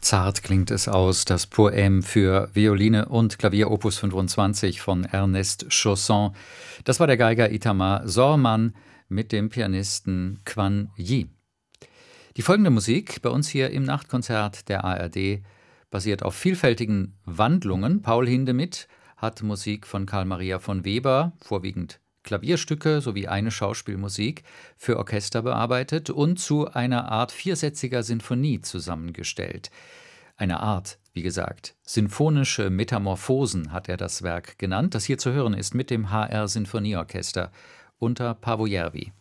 Zart klingt es aus, das Poème für Violine und Klavier Opus 25 von Ernest Chausson. Das war der Geiger Itamar Sorman mit dem Pianisten Quan Yi. Die folgende Musik bei uns hier im Nachtkonzert der ARD basiert auf vielfältigen Wandlungen. Paul Hindemith hat Musik von Carl Maria von Weber, vorwiegend Klavierstücke sowie eine Schauspielmusik für Orchester bearbeitet und zu einer Art viersätziger Sinfonie zusammengestellt. Eine Art, wie gesagt, sinfonische Metamorphosen hat er das Werk genannt, das hier zu hören ist mit dem HR Sinfonieorchester unter Paavo Järvi.